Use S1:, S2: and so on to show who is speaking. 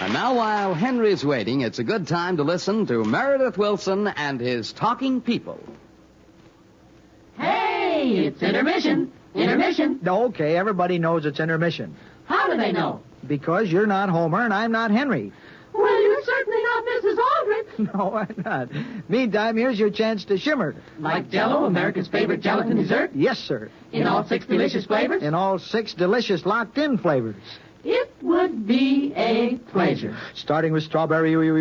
S1: And now, while Henry's waiting, it's a good time to listen to Meredith Wilson and his Talking People.
S2: Hey, it's intermission. Intermission.
S3: Okay, everybody knows it's intermission.
S2: How do they know?
S3: Because you're not Homer and I'm not Henry.
S2: Well, you're certainly not Mrs. Aldrich.
S3: No, I'm not. Meantime, here's your chance to shimmer.
S2: Like Jell-O, America's favorite gelatin dessert?
S3: Yes, sir.
S2: In all 6 delicious flavors?
S3: In all 6 delicious locked-in flavors.
S2: It would be a pleasure.
S3: Starting with strawberry